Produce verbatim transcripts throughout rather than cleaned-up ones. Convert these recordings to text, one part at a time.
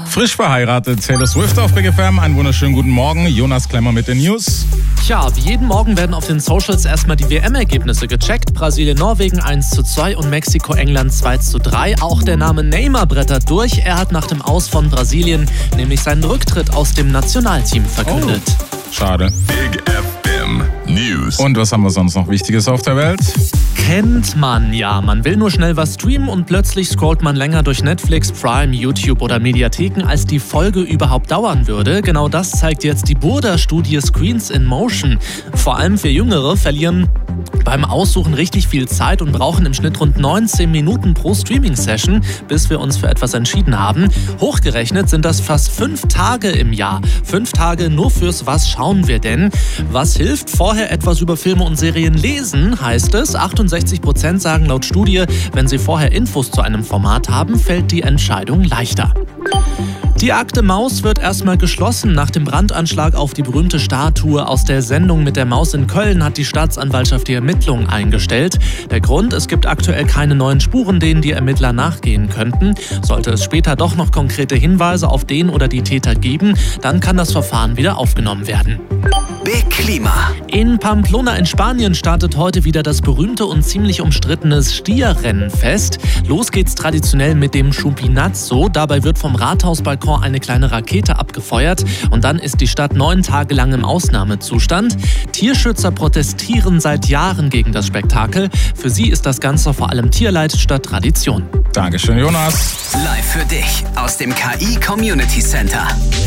Frisch verheiratet, Taylor Swift auf Big F M. Einen wunderschönen guten Morgen. Jonas Klemmer mit den News. Tja, wie jeden Morgen werden auf den Socials erstmal die W M-Ergebnisse gecheckt. Brasilien-Norwegen eins zu zwei und Mexiko-England zwei zu drei. Auch der Name Neymar brettert durch. Er hat nach dem Aus von Brasilien nämlich seinen Rücktritt aus dem Nationalteam verkündet. Oh, schade. Big F M News. Und was haben wir sonst noch Wichtiges auf der Welt? Kennt man ja. Man will nur schnell was streamen und plötzlich scrollt man länger durch Netflix, Prime, YouTube oder Mediatheken, als die Folge überhaupt dauern würde. Genau das zeigt jetzt die Burda-Studie Screens in Motion. Vor allem für Jüngere verlieren beim Aussuchen richtig viel Zeit und brauchen im Schnitt rund neunzehn Minuten pro Streaming-Session, bis wir uns für etwas entschieden haben. Hochgerechnet sind das fast fünf Tage im Jahr. Fünf Tage nur fürs Was schauen wir denn? Was hilft? Vorher etwas über Filme und Serien lesen, heißt es. achtundsechzig Prozent sagen laut Studie, wenn sie vorher Infos zu einem Format haben, fällt die Entscheidung leichter. Die Akte Maus wird erstmal geschlossen. Nach dem Brandanschlag auf die berühmte Statue aus der Sendung mit der Maus in Köln hat die Staatsanwaltschaft die Ermittlungen eingestellt. Der Grund: Es gibt aktuell keine neuen Spuren, denen die Ermittler nachgehen könnten. Sollte es später doch noch konkrete Hinweise auf den oder die Täter geben, dann kann das Verfahren wieder aufgenommen werden. Big Klima. In Pamplona in Spanien startet heute wieder das berühmte und ziemlich umstrittene Stierrennenfest. Los geht's traditionell mit dem Chupinazo. Dabei wird vom Rathausbalkon eine kleine Rakete abgefeuert und dann ist die Stadt neun Tage lang im Ausnahmezustand. Tierschützer protestieren seit Jahren gegen das Spektakel. Für sie ist das Ganze vor allem Tierleid statt Tradition. Dankeschön, Jonas. Live für dich aus dem K I Community Center.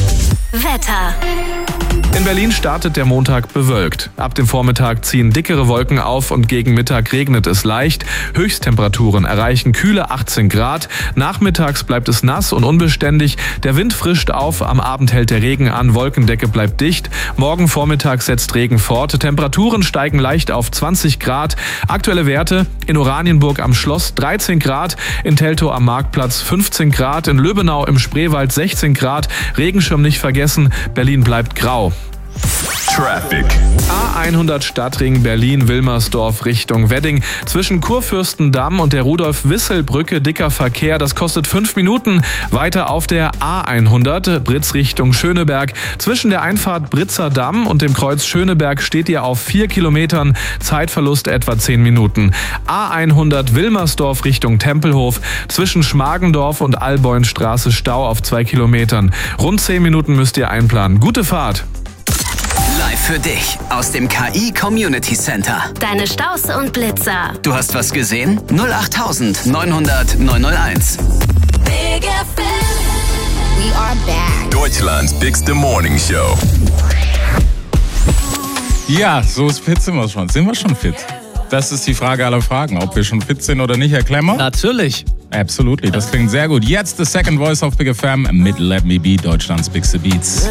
Wetter. In Berlin startet der Montag bewölkt. Ab dem Vormittag ziehen dickere Wolken auf und gegen Mittag regnet es leicht. Höchsttemperaturen erreichen kühle achtzehn Grad. Nachmittags bleibt es nass und unbeständig. Der Wind frischt auf, am Abend hält der Regen an, Wolkendecke bleibt dicht. Morgen Vormittag setzt Regen fort. Temperaturen steigen leicht auf zwanzig Grad. Aktuelle Werte: in Oranienburg am Schloss dreizehn Grad, in Teltow am Marktplatz fünfzehn Grad, in Löbenau im Spreewald sechzehn Grad. Regenschirm nicht vergessen, Berlin bleibt grau. Traffic. A hundert Stadtring Berlin-Wilmersdorf Richtung Wedding. Zwischen Kurfürstendamm und der Rudolf-Wissel-Brücke dicker Verkehr. Das kostet fünf Minuten. Weiter auf der A hundert Britz Richtung Schöneberg. Zwischen der Einfahrt Britzer Damm und dem Kreuz Schöneberg steht ihr auf vier Kilometern. Zeitverlust etwa zehn Minuten. A hundert Wilmersdorf Richtung Tempelhof. Zwischen Schmargendorf und Alboinstraße Stau auf zwei Kilometern. Rund zehn Minuten müsst ihr einplanen. Gute Fahrt. Live für dich aus dem K I Community Center. Deine Staus und Blitzer. Du hast was gesehen? null acht neun hundert neun null eins. Big F M. We are back. Deutschlands bigste Morning Show. Ja, so fit sind wir schon. Sind wir schon fit? Das ist die Frage aller Fragen, ob wir schon fit sind oder nicht, Herr Klemmer. Natürlich. Absolutely, das klingt sehr gut. Jetzt the second voice of Big F M mit Let Me Be, Deutschlands bigste Beats.